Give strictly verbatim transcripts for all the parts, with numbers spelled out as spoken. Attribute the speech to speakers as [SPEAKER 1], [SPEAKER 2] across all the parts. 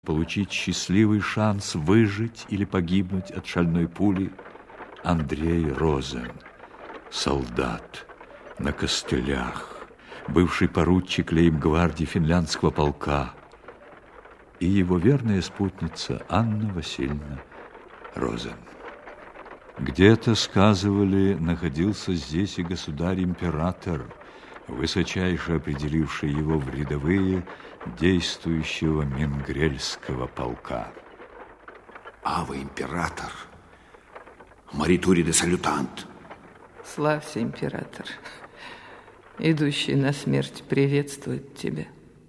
[SPEAKER 1] получить счастливый шанс выжить или погибнуть от шальной пули, Андрей Розен, солдат на костылях, бывший поручик лейб-гвардии финляндского полка, и его верная спутница Анна Васильевна Розен. Где-то, сказывали, находился здесь и государь-император, высочайше определивший его в рядовые действующего Менгрельского полка.
[SPEAKER 2] Аве император, моритури де салютант.
[SPEAKER 3] Славься, император. Идущий на смерть приветствует тебя.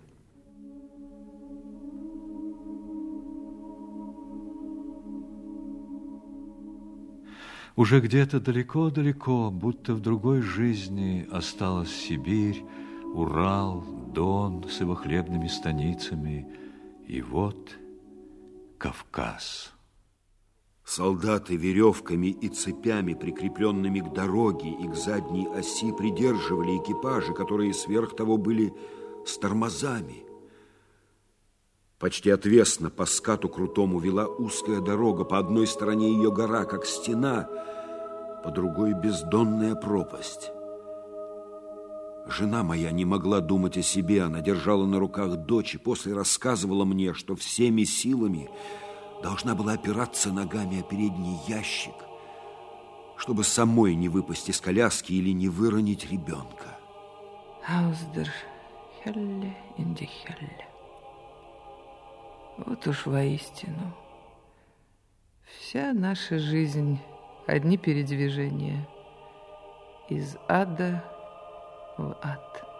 [SPEAKER 1] Уже где-то далеко-далеко, будто в другой жизни, осталась Сибирь, Урал, Дон с его хлебными станицами, и вот Кавказ.
[SPEAKER 2] Солдаты веревками и цепями, прикрепленными к дороге и к задней оси, придерживали экипажи, которые сверх того были с тормозами. Почти отвесно по скату крутому вела узкая дорога, по одной стороне ее гора, как стена, по другой бездонная пропасть. Жена моя не могла думать о себе, она держала на руках дочь и после рассказывала мне, что всеми силами должна была опираться ногами о передний ящик, чтобы самой не выпасть из коляски или не выронить ребенка.
[SPEAKER 3] Ауздер Хелле инди Хелле. Вот уж воистину, вся наша жизнь — одни передвижения из ада в ад.